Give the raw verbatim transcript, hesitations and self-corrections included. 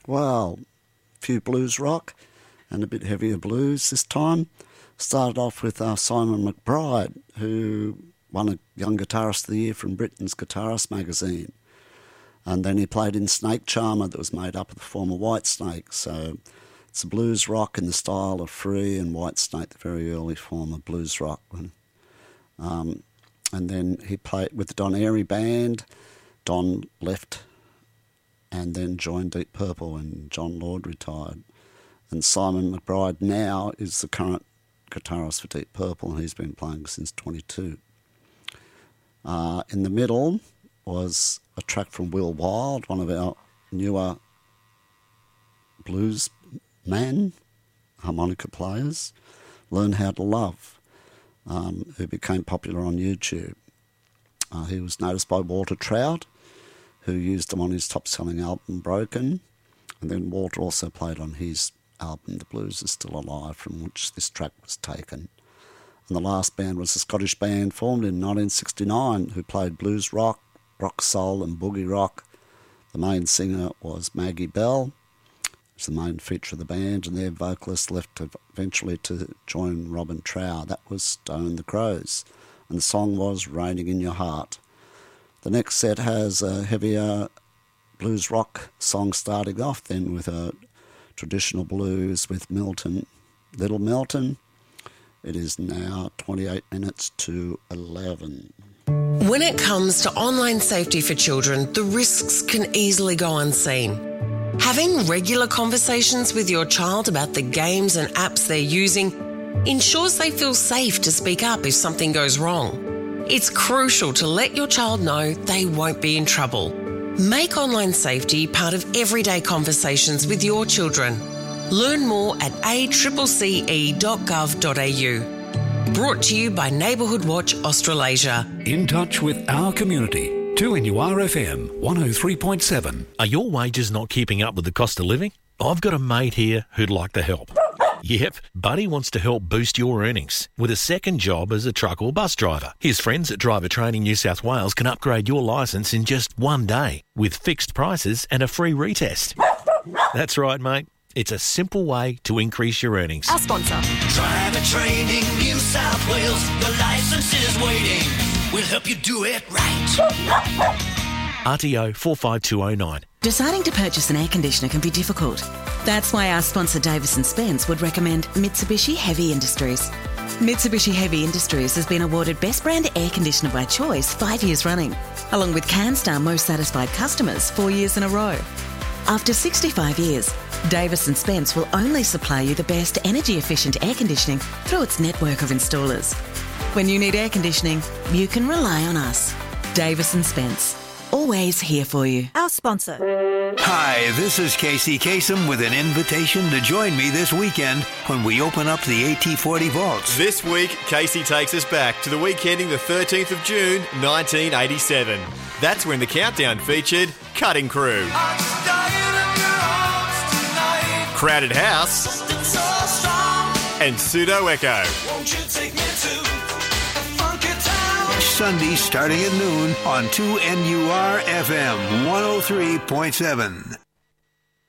Well, a few blues rock and a bit heavier blues this time. Started off with uh, Simon McBride, who won a Young Guitarist of the Year from Britain's Guitarist magazine. And then he played in Snake Charmer that was made up of the former Whitesnake. So it's a blues rock in the style of Free and Whitesnake, the very early form of blues rock. Um, and then he played with the Don Airey Band. Don left and then joined Deep Purple when John Lord retired. And Simon McBride now is the current guitarist for Deep Purple, and he's been playing since twenty-two. Uh, in the middle was a track from Will Wild, one of our newer blues men, harmonica players, Learn How to Love, um, who became popular on YouTube. Uh, he was noticed by Walter Trout, who used him on his top-selling album, Broken, and then Walter also played on his album, The Blues Is Still Alive, from which this track was taken. And the last band was a Scottish band formed in nineteen sixty-nine who played blues rock, rock soul and boogie rock. The main singer was Maggie Bell, who's the main feature of the band, and their vocalist left eventually to join Robin Trow. That was Stone the Crows, and the song was Raining in Your Heart. The next set has a heavier blues rock song starting off then with a traditional blues with Milton, Little Milton. It is now twenty-eight minutes to eleven. When it comes to online safety for children, the risks can easily go unseen. Having regular conversations with your child about the games and apps they're using ensures they feel safe to speak up if something goes wrong. It's crucial to let your child know they won't be in trouble. Make online safety part of everyday conversations with your children. Learn more at a c c c e dot gov dot a u. Brought to you by Neighbourhood Watch Australasia. In touch with our community. two N U R F M one oh three point seven. Are your wages not keeping up with the cost of living? I've got a mate here who'd like to help. Yep, Buddy wants to help boost your earnings with a second job as a truck or bus driver. His friends at Driver Training New South Wales can upgrade your licence in just one day with fixed prices and a free retest. That's right, mate. It's a simple way to increase your earnings. Our sponsor. Driver Training New South Wales. Your licence is waiting. We'll help you do it right. R T O four five two oh nine. Deciding to purchase an air conditioner can be difficult. That's why our sponsor Davis and Spence would recommend Mitsubishi Heavy Industries. Mitsubishi Heavy Industries has been awarded Best Brand Air Conditioner by Choice five years running, along with CanStar Most Satisfied Customers four years in a row. After sixty-five years, Davis and Spence will only supply you the best energy-efficient air conditioning through its network of installers. When you need air conditioning, you can rely on us. Davis and Spence. Always here for you. Our sponsor. Hi, this is Casey Kasem with an invitation to join me this weekend when we open up the A T forty vaults. This week, Casey takes us back to the week ending the thirteenth of June, nineteen eighty-seven. That's when the countdown featured Cutting Crew, Crowded House, and Pseudo Echo. Sunday starting at noon on two N U R F M one oh three point seven.